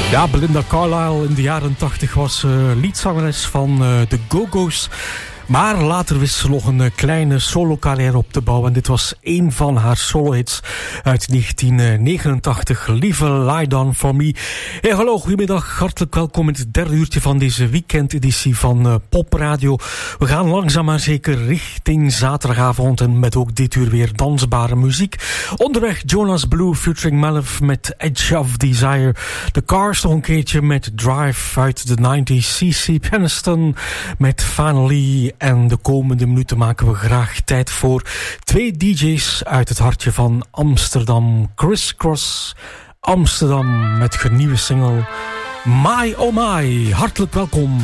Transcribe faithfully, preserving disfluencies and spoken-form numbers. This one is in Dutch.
Ja, Belinda Carlisle in de jaren tachtig was uh, liedzangeres van uh, de Go-Go's. Maar later wist ze nog een kleine solo-carrière op te bouwen. En dit was één van haar solo-hits uit negentien negenentachtig. Lieve Lie Down For Me. Hey, hallo, goedemiddag. Hartelijk welkom in het derde uurtje van deze weekendeditie van uh, Pop Radio. We gaan langzaam maar zeker richting zaterdagavond. En met ook dit uur weer dansbare muziek. Onderweg Jonas Blue featuring Malif met Edge of Desire. The Cars nog een keertje met Drive uit de nineties. C C Peniston met Finally. En de komende minuten maken we graag tijd voor twee D J's uit het hartje van Amsterdam. Criss Cross Amsterdam met hun nieuwe single My Oh My. Hartelijk welkom.